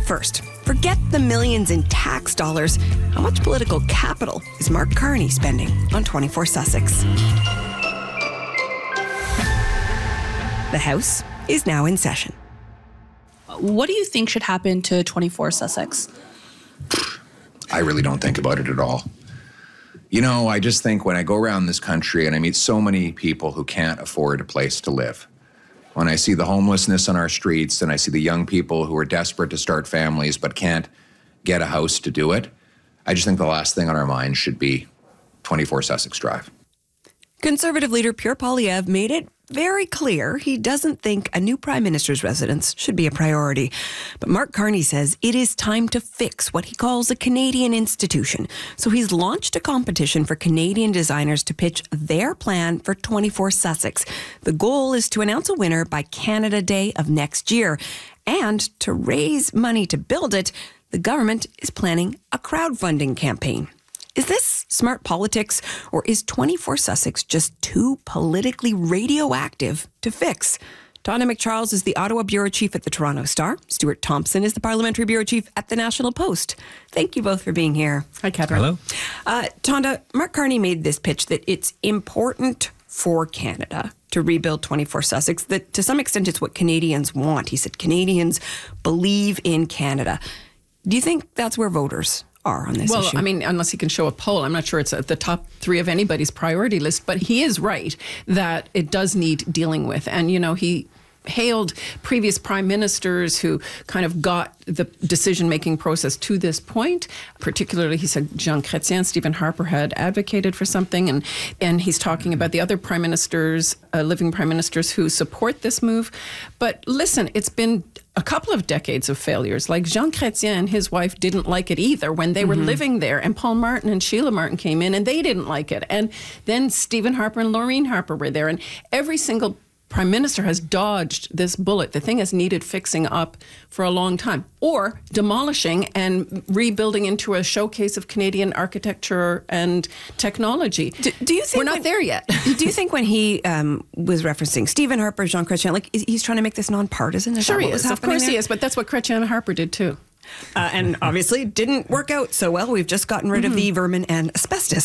First, forget the millions in tax dollars. How much political capital is Mark Carney spending on 24 Sussex? The House is now in session. What do you think should happen to 24 Sussex? I really don't think about it at all. You know, I just think when I go around this country and I meet so many people who can't afford a place to live, when I see the homelessness on our streets and I see the young people who are desperate to start families but can't get a house to do it, I just think the last thing on our minds should be 24 Sussex Drive. Conservative leader Pierre Poilievre made it very clear he doesn't think a new Prime Minister's residence should be a priority. But Mark Carney says it is time to fix what he calls a Canadian institution. So he's launched a competition for Canadian designers to pitch their plan for 24 Sussex. The goal is to announce a winner by Canada Day of next year. And to raise money to build it, the government is planning a crowdfunding campaign. Is this smart politics, or is 24 Sussex just too politically radioactive to fix? Tonda McCharles is the Ottawa Bureau Chief at the Toronto Star. Stuart Thompson is the Parliamentary Bureau Chief at the National Post. Thank you both for being here. Hi, Catherine. Hello. Tonda, Mark Carney made this pitch that it's important for Canada to rebuild 24 Sussex, that to some extent it's what Canadians want. He said Canadians believe in Canada. Do you think that's where voters are on this issue? Well, I mean, unless he can show a poll, I'm not sure it's at the top 3 of anybody's priority list, but he is right that it does need dealing with. And, you know, he hailed previous prime ministers who kind of got the decision-making process to this point. Particularly, he said Jean Chrétien, Stephen Harper had advocated for something, and he's talking about the other prime ministers, living prime ministers who support this move. But listen, it's been a couple of decades of failures. Like Jean Chrétien and his wife didn't like it either when they were living there. And Paul Martin and Sheila Martin came in and they didn't like it. And then Stephen Harper and Laureen Harper were there. And every single Prime Minister has dodged this bullet. The thing has needed fixing up for a long time, or demolishing and rebuilding into a showcase of Canadian architecture and technology. Do you think we're not there yet? Do you think when he was referencing Stephen Harper, Jean Chrétien, like he's trying to make this nonpartisan? Sure he is. Of course he is. But that's what Chrétien and Harper did too. And obviously didn't work out so well. We've just gotten rid of the vermin and asbestos.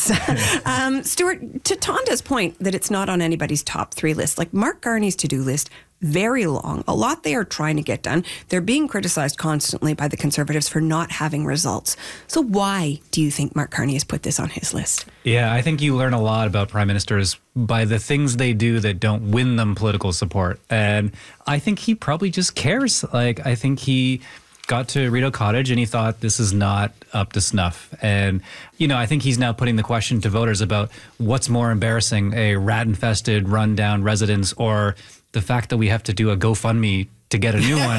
Stuart, to Tonda's point that it's not on anybody's top 3 list, like Mark Carney's to-do list, very long. A lot they are trying to get done. They're being criticized constantly by the Conservatives for not having results. So why do you think Mark Carney has put this on his list? Yeah, I think you learn a lot about prime ministers by the things they do that don't win them political support. And I think he probably just cares. Like, I think he got to Rideau Cottage and he thought this is not up to snuff. And, you know, I think he's now putting the question to voters about what's more embarrassing, a rat-infested, run-down residence or the fact that we have to do a GoFundMe to get a new one.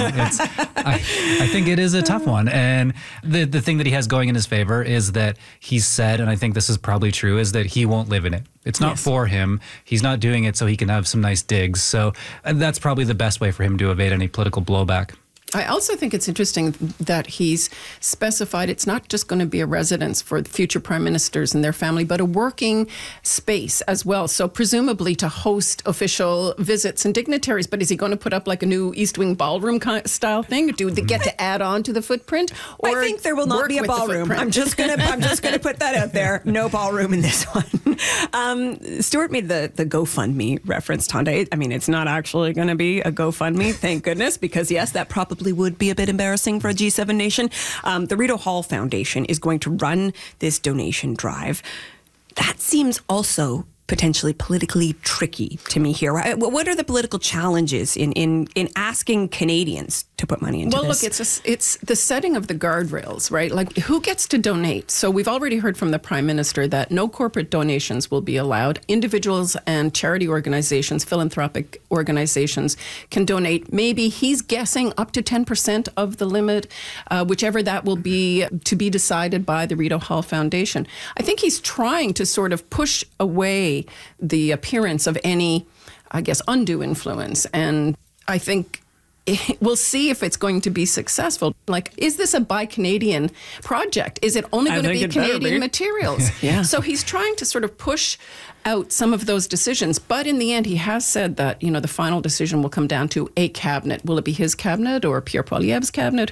I think it is a tough one. And the thing that he has going in his favor is that he's said, and I think this is probably true, is that he won't live in it. It's not for him. He's not doing it so he can have some nice digs. So that's probably the best way for him to evade any political blowback. I also think it's interesting that he's specified it's not just going to be a residence for future prime ministers and their family, but a working space as well. So presumably to host official visits and dignitaries. But is he going to put up like a new East Wing ballroom style thing? Do they get to add on to the footprint? Or I think there will not be a ballroom. I'm just gonna put that out there. No ballroom in this one. Stuart made the GoFundMe reference, Tonda. I mean, it's not actually going to be a GoFundMe, thank goodness, because yes, that probably would be a bit embarrassing for a G7 nation. The Rideau Hall Foundation is going to run this donation drive. That seems also potentially politically tricky to me here. What are the political challenges in asking Canadians to put money into this? Well, look, it's the setting of the guardrails, right? Like, who gets to donate? So we've already heard from the Prime Minister that no corporate donations will be allowed. Individuals and charity organizations, philanthropic organizations can donate. Maybe he's guessing up to 10% of the limit, whichever that will be, to be decided by the Rideau Hall Foundation. I think he's trying to sort of push away the appearance of any, I guess, undue influence. And I think we'll see if it's going to be successful. Like, is this a Buy Canadian project? Is it only going to be Canadian materials? Yeah. So he's trying to sort of push out some of those decisions. But in the end, he has said that, you know, the final decision will come down to a cabinet. Will it be his cabinet or Pierre Poilievre's cabinet?